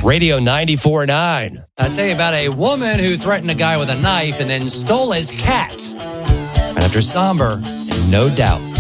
Radio 94.9. I'll tell you about a woman who threatened a guy with a knife and then stole his cat. And after Somber, and no doubt.